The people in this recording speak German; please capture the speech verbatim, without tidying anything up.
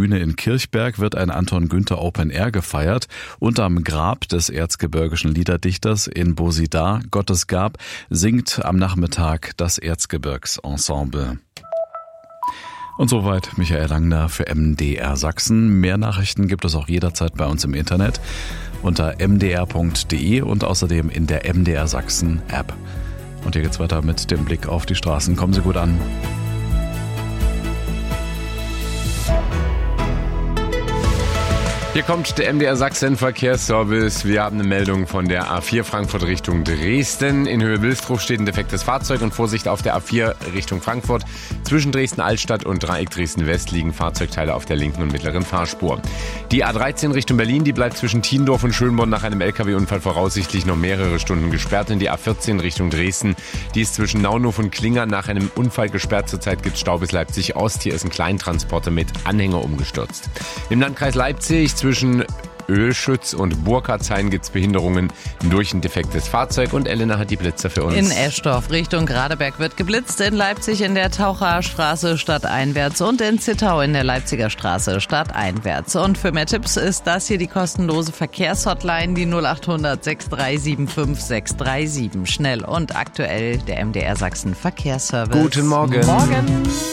Bühne in Kirchberg wird ein Anton Günther Open Air gefeiert. Unterm Grab des erzgebirgischen Liederdichters in Bosidar, Gottesgab, singt am Nachmittag das Erzgebirgsensemble. Und soweit Michael Langner für M D R Sachsen. Mehr Nachrichten gibt es auch jederzeit bei uns im Internet unter m d r punkt d e und außerdem in der M D R Sachsen App. Und hier geht's weiter mit dem Blick auf die Straßen. Kommen Sie gut an. Hier kommt der M D R Sachsen Verkehrsservice. Wir haben eine Meldung von der A vier Frankfurt Richtung Dresden. In Höhe Wilsdruck steht ein defektes Fahrzeug und Vorsicht auf der A vier Richtung Frankfurt. Zwischen Dresden-Altstadt und Dreieck Dresden-West liegen Fahrzeugteile auf der linken und mittleren Fahrspur. Die A dreizehn Richtung Berlin, die bleibt zwischen Tiendorf und Schönborn nach einem L K W-Unfall voraussichtlich noch mehrere Stunden gesperrt. In die A vierzehn Richtung Dresden, die ist zwischen Naunhof und Klingern nach einem Unfall gesperrt. Zurzeit gibt es Stau bis Leipzig Ost. Hier ist ein Kleintransporter mit Anhänger umgestürzt. Im Landkreis Leipzig zwischen Ölschütz und Burkhardshain gibt es Behinderungen durch ein defektes Fahrzeug und Elena hat die Blitzer für uns. In Eschdorf Richtung Radeberg wird geblitzt, in Leipzig in der Taucherstraße stadteinwärts und in Zittau in der Leipziger Straße stadteinwärts. Und für mehr Tipps ist das hier die kostenlose Verkehrshotline, die null acht hundert sechs drei sieben fünf sechs drei sieben. Schnell und aktuell der M D R Sachsen Verkehrsservice. Guten Morgen. Morgen.